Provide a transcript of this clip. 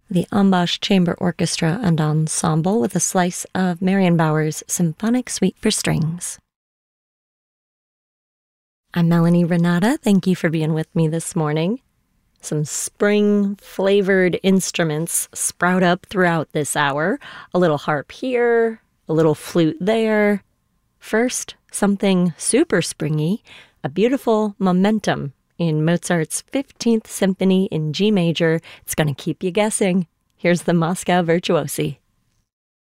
the Ambash Chamber Orchestra and Ensemble with a slice of Marion Bauer's Symphonic Suite for Strings. I'm Melanie Renata. Thank you for being with me this morning. Some spring-flavored instruments sprout up throughout this hour. A little harp here, a little flute there. First, something super springy, a beautiful momentum in Mozart's 15th Symphony in G major. It's going to keep you guessing. Here's the Moscow Virtuosi.